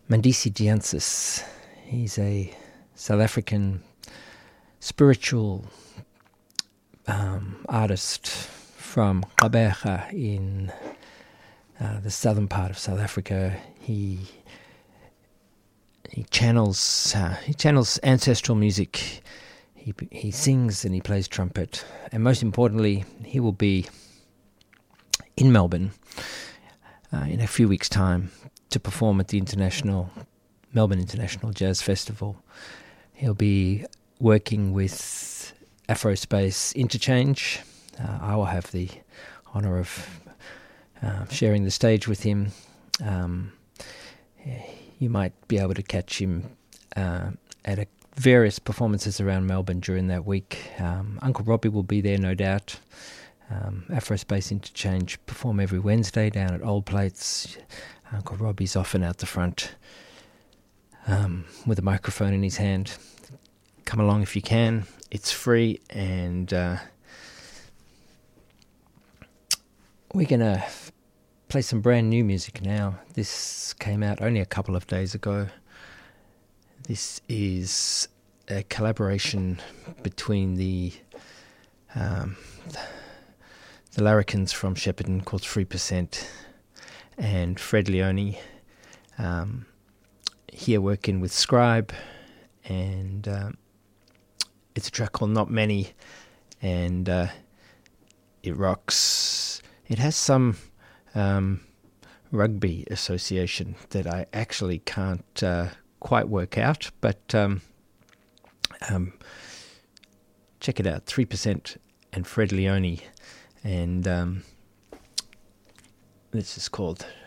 Mandisi Giansis. He's a South African spiritual artist from Gqeberha in the southern part of South Africa. He channels ancestral music. He sings and he plays trumpet, and most importantly, he will be in Melbourne in a few weeks' time to perform at the Melbourne International Jazz Festival. He'll be working with Afrospace Interchange. I will have the honour of sharing the stage with him. You might be able to catch him at various performances around Melbourne during that week. Uncle Robbie will be there, no doubt. Afrospace Interchange perform every Wednesday down at Old Plates. Uncle Robbie's often out the front with a microphone in his hand. Come along if you can. It's free, and we're going to play some brand new music now. This came out only a couple of days ago. This is a collaboration between the larrikins from Shepparton called 3% and Fred Leone, here working with Scribe, and it's a track called Not Many, and it rocks. It has some rugby association that I actually can't quite work out, but check it out, 3% and Fred Leone, and this is called